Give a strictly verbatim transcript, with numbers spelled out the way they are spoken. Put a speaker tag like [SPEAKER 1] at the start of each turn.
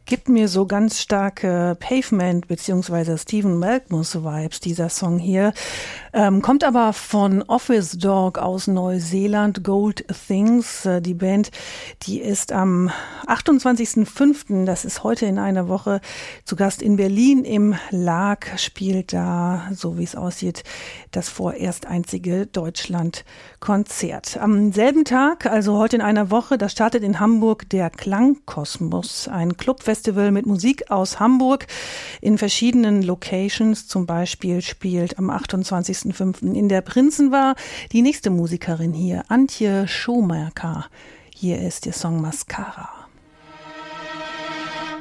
[SPEAKER 1] Gibt mir so ganz starke Pavement bzw. Stephen Malkmus Vibes, dieser Song hier. Ähm, kommt aber von Office Dog aus Neuseeland, Gold Things. Äh, die Band, die ist am achtundzwanzigsten fünften, das ist heute in einer Woche, zu Gast in Berlin im Lag, spielt da, so wie es aussieht, das vorerst einzige Deutschland-Konzert. Am selben Tag, also heute in einer Woche, da startet in Hamburg der Klangkosmos, ein Clubfestival mit Musik aus Hamburg in verschiedenen Locations. Zum Beispiel spielt am achtundzwanzigsten fünften in der Prinzenbar die nächste Musikerin hier, Antje Schomerker. Hier ist ihr Song Mascara.